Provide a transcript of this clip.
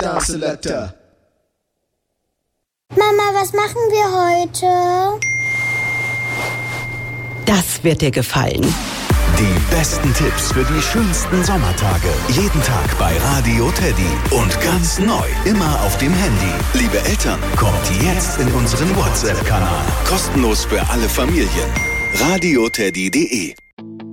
Countdown Selector. Mama, was machen wir heute? Das wird dir gefallen. Die besten Tipps für die schönsten Sommertage. Jeden Tag bei Radio Teddy. Und ganz neu, immer auf dem Handy. Liebe Eltern, kommt jetzt in unseren WhatsApp-Kanal. Kostenlos für alle Familien. radioteddy.de